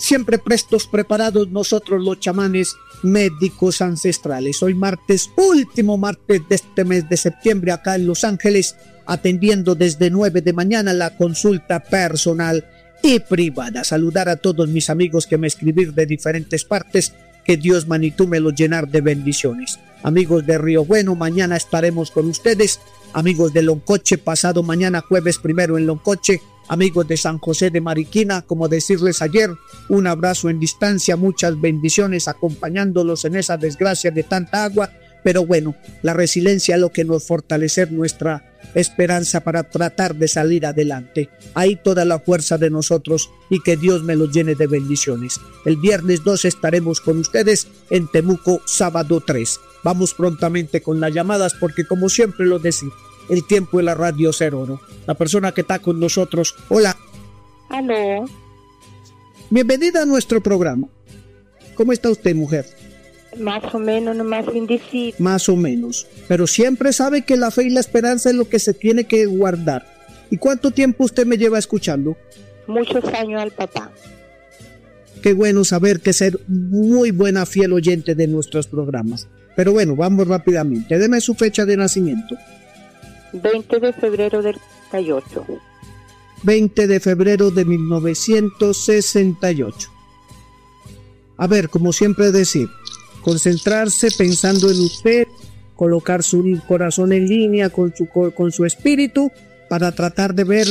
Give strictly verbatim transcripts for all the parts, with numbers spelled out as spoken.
siempre prestos, preparados nosotros los chamanes médicos ancestrales. Hoy martes, último martes de este mes de septiembre, acá en Los Ángeles, atendiendo desde nueve de mañana la consulta personal y privada. Saludar a todos mis amigos que me escribir de diferentes partes, que Dios Manitú me los llenar de bendiciones. Amigos de Río Bueno, mañana estaremos con ustedes. Amigos de Loncoche, pasado mañana jueves primero en Loncoche. Amigos de San José de Mariquina, como decirles ayer, un abrazo en distancia, muchas bendiciones acompañándolos en esa desgracia de tanta agua. Pero bueno, la resiliencia es lo que nos fortalece nuestra esperanza para tratar de salir adelante. Ahí toda la fuerza de nosotros y que Dios me los llene de bendiciones. El viernes dos estaremos con ustedes en Temuco, sábado tres. Vamos prontamente con las llamadas porque, como siempre lo decimos, el tiempo de la radio es oro. La persona que está con nosotros, hola. Aló. Bienvenida a nuestro programa. ¿Cómo está usted, mujer? Más o menos, nomás indeciso. Más o menos. Pero siempre sabe que la fe y la esperanza es lo que se tiene que guardar. ¿Y cuánto tiempo usted me lleva escuchando? Muchos años al papá. Qué bueno saber que ser muy buena, fiel oyente de nuestros programas. Pero bueno, vamos rápidamente. Deme su fecha de nacimiento. veinte de febrero del sesenta y ocho. veinte de febrero de mil novecientos sesenta y ocho. A ver, como siempre decir, concentrarse pensando en usted, colocar su corazón en línea con su, con su espíritu para tratar de ver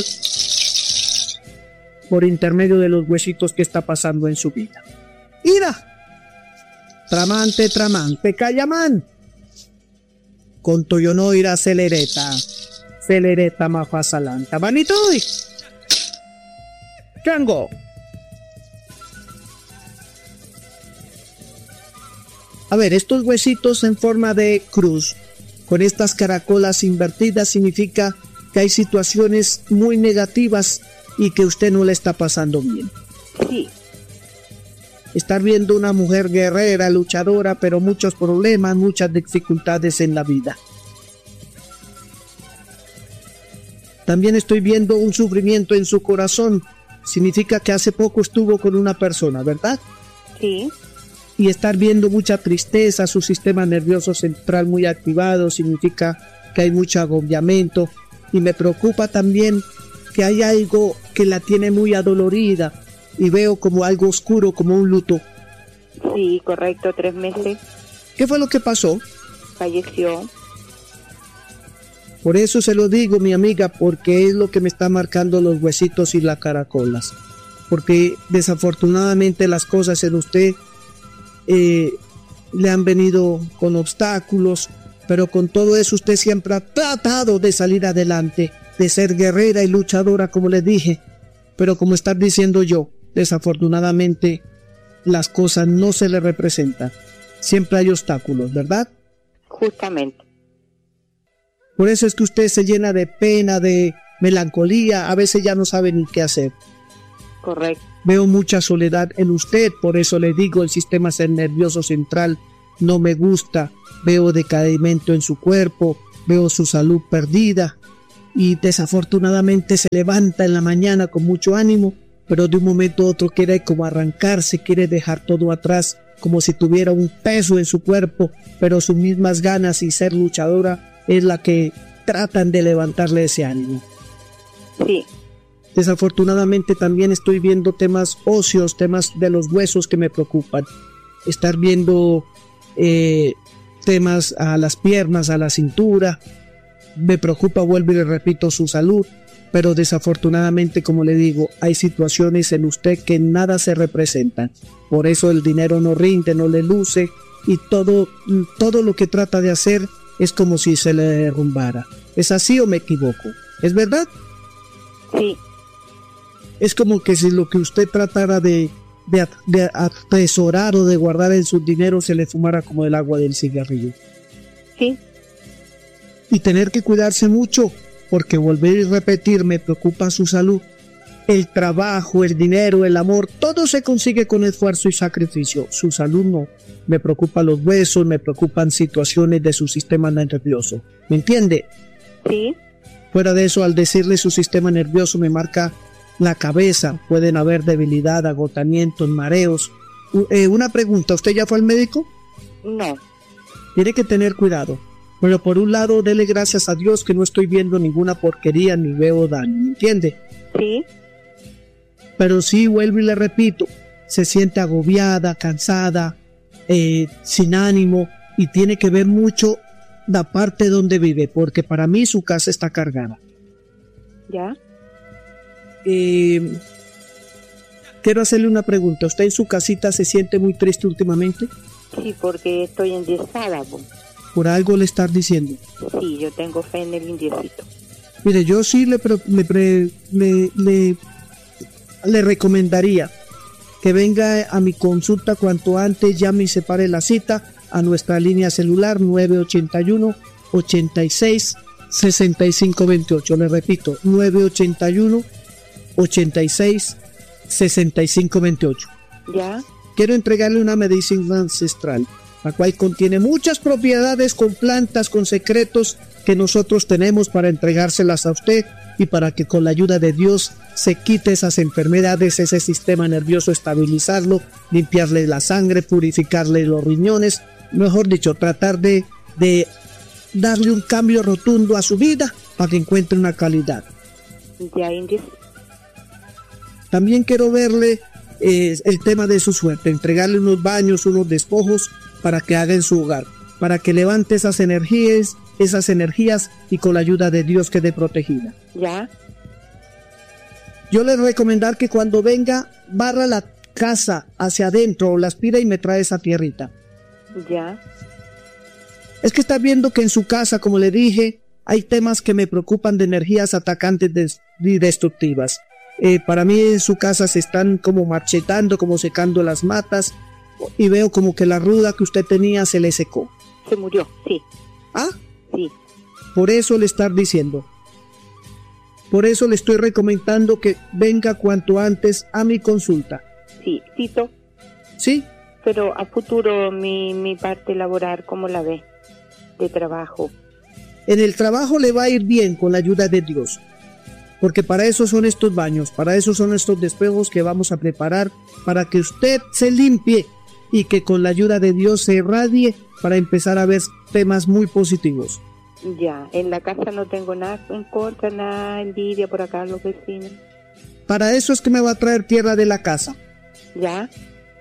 por intermedio de los huesitos que está pasando en su vida. ¡Ira! Tramante, tramante, callamán. Con toyono ira celereta, celereta mafasalanta. Vanitoy. Chango. A ver, estos huesitos en forma de cruz, con estas caracolas invertidas, significa que hay situaciones muy negativas y que usted no le está pasando bien. Sí. Estar viendo una mujer guerrera, luchadora, pero muchos problemas, muchas dificultades en la vida. También estoy viendo un sufrimiento en su corazón. Significa que hace poco estuvo con una persona, ¿verdad? Sí. Y estar viendo mucha tristeza, su sistema nervioso central muy activado, significa que hay mucho agobiamiento. Y me preocupa también que hay algo que la tiene muy adolorida y veo como algo oscuro, como un luto. Sí, correcto, tres meses. ¿Qué fue lo que pasó? Falleció. Por eso se lo digo, mi amiga, porque es lo que me está marcando los huesitos y las caracolas. Porque desafortunadamente las cosas en usted eh, le han venido con obstáculos, pero con todo eso usted siempre ha tratado de salir adelante, de ser guerrera y luchadora, como les dije. Pero como estar diciendo yo, desafortunadamente las cosas no se le representan. Siempre hay obstáculos, ¿verdad? Justamente. Por eso es que usted se llena de pena, de melancolía, a veces ya no sabe ni qué hacer. Correcto. Veo mucha soledad en usted, por eso le digo, el sistema nervioso central no me gusta. Veo decaimiento en su cuerpo, veo su salud perdida y desafortunadamente se levanta en la mañana con mucho ánimo, pero de un momento a otro quiere como arrancarse, quiere dejar todo atrás, como si tuviera un peso en su cuerpo, pero sus mismas ganas y ser luchadora es la que tratan de levantarle ese ánimo. Sí. Desafortunadamente también estoy viendo temas óseos, temas de los huesos que me preocupan. Estar viendo eh, temas a las piernas, a la cintura. Me preocupa, vuelvo y le repito, su salud. Pero desafortunadamente, como le digo, hay situaciones en usted que nada se representan. Por eso el dinero no rinde, no le luce. Y todo, todo lo que trata de hacer es como si se le derrumbara. ¿Es así o me equivoco? ¿Es verdad? Sí. Es como que si lo que usted tratara de, de, de atesorar o de guardar en su dinero se le fumara como el agua del cigarrillo. Sí. Y tener que cuidarse mucho, porque volver y repetir, me preocupa su salud. El trabajo, el dinero, el amor, todo se consigue con esfuerzo y sacrificio. Su salud no. Me preocupan los huesos, me preocupan situaciones de su sistema nervioso. ¿Me entiende? Sí. Fuera de eso, al decirle su sistema nervioso me marca la cabeza, pueden haber debilidad, agotamientos, mareos. U- eh, una pregunta, ¿usted ya fue al médico? No. Tiene que tener cuidado. Pero por un lado, dele gracias a Dios que no estoy viendo ninguna porquería ni veo daño, ¿me entiende? Sí. Pero sí, vuelvo y le repito, se siente agobiada, cansada, eh, sin ánimo, y tiene que ver mucho la parte donde vive, porque para mí su casa está cargada. ¿Ya? Eh, quiero hacerle una pregunta. ¿Usted en su casita se siente muy triste últimamente? Sí, porque estoy endiesada, po. ¿Por algo le estás diciendo? Sí, yo tengo fe en el indiecito. Mire, yo sí le, pre- le, pre- le, le, le recomendaría que venga a mi consulta cuanto antes, llame y separe la cita a nuestra línea celular nueve ochenta y uno, ochenta y seis, sesenta y cinco veintiocho. Le repito, nueve ochenta y uno, ochenta y seis, sesenta y cinco veintiocho. ¿Ya? Quiero entregarle una medicina ancestral, la cual contiene muchas propiedades con plantas, con secretos que nosotros tenemos para entregárselas a usted y para que con la ayuda de Dios se quite esas enfermedades, ese sistema nervioso, estabilizarlo, limpiarle la sangre, purificarle los riñones, mejor dicho, tratar de, de darle un cambio rotundo a su vida para que encuentre una calidad. Ya, Indy. También quiero verle eh, el tema de su suerte, entregarle unos baños, unos despojos para que haga en su hogar, para que levante esas energías, esas energías y con la ayuda de Dios quede protegida. Ya. Yo le recomendar que cuando venga, barra la casa hacia adentro o la aspira y me trae esa tierrita. Ya. Es que está viendo que en su casa, como le dije, hay temas que me preocupan de energías atacantes des- y destructivas. Eh, para mí en su casa se están como marchetando, como secando las matas y veo como que la ruda que usted tenía se le secó. Se murió, sí. ¿Ah? Sí. Por eso le estar diciendo. Por eso le estoy recomendando que venga cuanto antes a mi consulta. Sí, Tito. ¿Sí? Pero a futuro mi, mi parte laboral, ¿cómo la ve? De trabajo. En el trabajo le va a ir bien con la ayuda de Dios. Porque para eso son estos baños, para eso son estos despejos que vamos a preparar, para que usted se limpie y que con la ayuda de Dios se irradie para empezar a ver temas muy positivos. Ya, en la casa no tengo nada en contra, nada envidia por acá los vecinos. Para eso es que me va a traer tierra de la casa. Ya.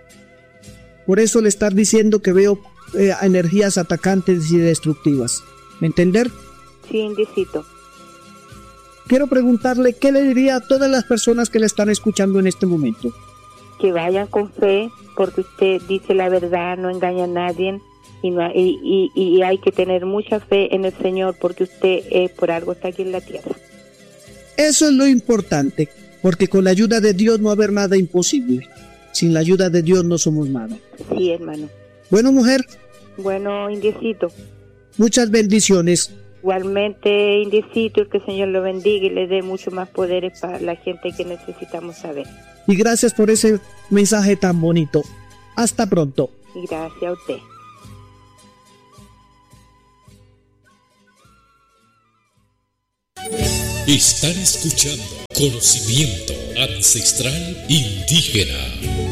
Por eso le estar diciendo que veo eh, energías atacantes y destructivas. ¿Me entender? Sí, Indicito. Quiero preguntarle qué le diría a todas las personas que le están escuchando en este momento. Que vayan con fe, porque usted dice la verdad, no engaña a nadie. Y, no, y, y, y hay que tener mucha fe en el Señor, porque usted eh, por algo está aquí en la tierra. Eso es lo importante, porque con la ayuda de Dios no va a haber nada imposible. Sin la ayuda de Dios no somos nada. Sí, hermano. Bueno, mujer. Bueno, Indiecito. Muchas bendiciones. Igualmente, Indiecito, que el Señor lo bendiga y le dé mucho más poderes para la gente que necesitamos saber. Y gracias por ese mensaje tan bonito. Hasta pronto. Y gracias a usted. Están escuchando Conocimiento Ancestral Indígena.